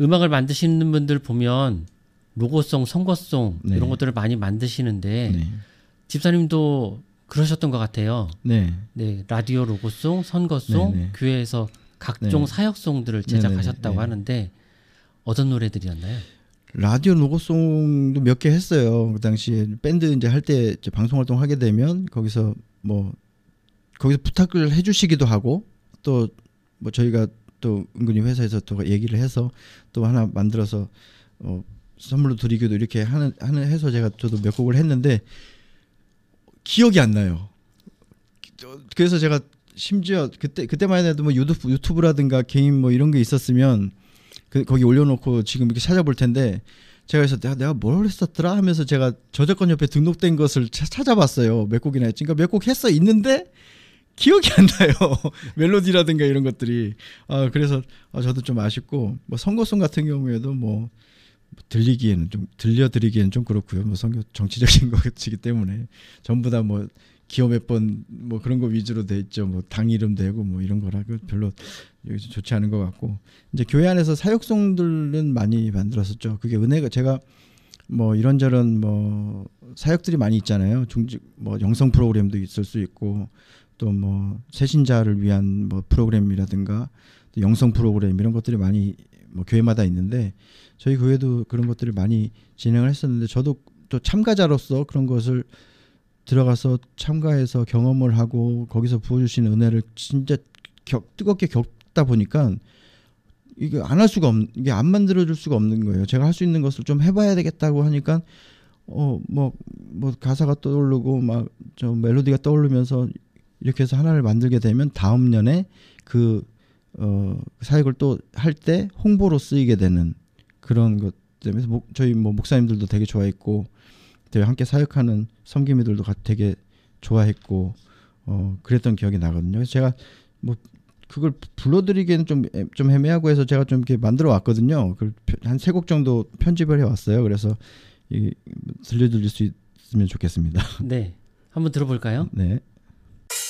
음악을 만드시는 분들 보면 로고송, 선거송 네. 이런 것들을 많이 만드시는데 네. 집사님도 그러셨던 것 같아요. 네. 네, 라디오 로고송, 선거송, 네. 교회에서 각종 네. 사역송들을 네. 제작하셨다고 네. 하는데 어떤 노래들이었나요? 라디오 로고송도 몇 개 했어요. 그 당시에 밴드 이제 할 때 방송 활동 하게 되면 거기서 부탁을 해주시기도 하고 또 뭐 저희가 또 은근히 회사에서 또 얘기를 해서 또 하나 만들어서 선물로 드리기도 이렇게 하는 해서 저도 몇 곡을 했는데 기억이 안 나요. 그래서 제가 심지어 그때만 해도 뭐 유튜브라든가 개인 뭐 이런 게 있었으면 거기 올려놓고 지금 이렇게 찾아볼 텐데 제가 그래서 내가 뭘 했었더라 하면서 제가 저작권 협회 등록된 것을 찾아봤어요. 몇 곡이나 했지. 그러니까 몇 곡 했어 있는데 기억이 안 나요. 멜로디라든가 이런 것들이. 그래서 저도 좀 아쉽고 뭐 선거송 같은 경우에도 뭐 들려드리기에는 좀 그렇고요. 뭐 선거 정치적인 것이기 때문에 전부 다 뭐 기호 몇 번 뭐 그런 거 위주로 돼 있죠. 뭐 당 이름 되고 뭐 이런 거라 별로 좋지 않은 것 같고 이제 교회 안에서 사역송들은 많이 만들었었죠. 그게 은혜가 제가 뭐 이런저런 뭐 사역들이 많이 있잖아요. 뭐 영성 프로그램도 있을 수 있고 또 뭐 새신자를 위한 뭐 프로그램이라든가 또 영성 프로그램 이런 것들이 많이 뭐 교회마다 있는데 저희 교회도 그런 것들을 많이 진행을 했었는데 저도 또 참가자로서 그런 것을 들어가서 참가해서 경험을 하고 거기서 부어주신 은혜를 진짜 뜨겁게 겪다 보니까 이게 안 할 수가 이게 안 만들어줄 수가 없는 거예요. 제가 할 수 있는 것을 좀 해봐야 되겠다고 하니까 뭐 가사가 떠오르고 막 저 멜로디가 떠오르면서 이렇게 해서 하나를 만들게 되면 다음 년에 그 사역을 또 할 때 홍보로 쓰이게 되는 그런 것 때문에 저희 뭐 목사님들도 되게 좋아했고 함께 사역하는 섬기미들도 되게 좋아했고 그랬던 기억이 나거든요. 그래서 제가 뭐 그걸 불러드리기에는 좀 애매하고 해서 제가 좀 이렇게 만들어 왔거든요. 한 3곡 정도 편집을 해왔어요. 그래서 들려드릴 수 있으면 좋겠습니다. 네, 한번 들어볼까요? 네.